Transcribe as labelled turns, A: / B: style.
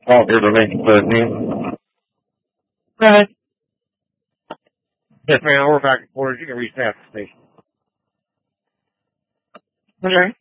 A: Oh, here's the link, but me.
B: Go ahead.
A: Yes, ma'am, we're back and forth. You can reach that station.
B: Okay.